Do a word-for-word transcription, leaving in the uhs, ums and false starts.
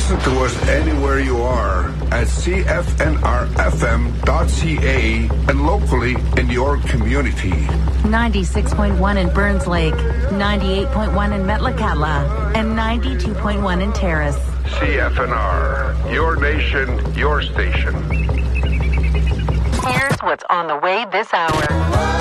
Listen to us anywhere you are at C F N R F M dot C A and locally in your community. ninety-six point one in Burns Lake, ninety-eight point one in Metlakatla, and ninety-two point one in Terrace. C F N R, your nation, your station. Here's what's on the way this hour.